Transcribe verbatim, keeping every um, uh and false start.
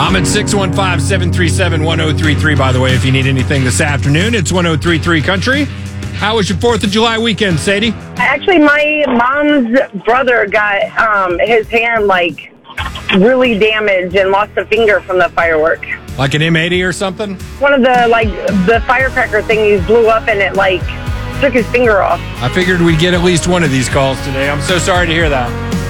I'm at six one five, seven three seven, one oh three three, by the way, if you need anything this afternoon. It's one oh three three Country. How was your fourth of July weekend, Sadie? Actually, my mom's brother got um, his hand, like, really damaged and lost a finger from the firework. Like an M eighty or something? One of the, like, the firecracker thingies blew up and it, like, took his finger off. I figured we'd get at least one of these calls today. I'm so sorry to hear that.